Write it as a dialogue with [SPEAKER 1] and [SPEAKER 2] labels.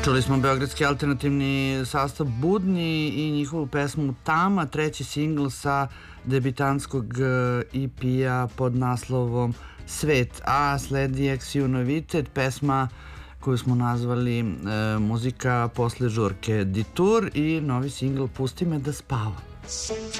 [SPEAKER 1] Čuli smo beogradski alternativni sastav Budni i njihovu pesmu Tama, treći singl sa debitanskog EP-a pod naslovom Svet, a sledi Eksiju novitet, pesma koju smo nazvali muzika posle žurke Ditur i novi singl Pusti me da spavam.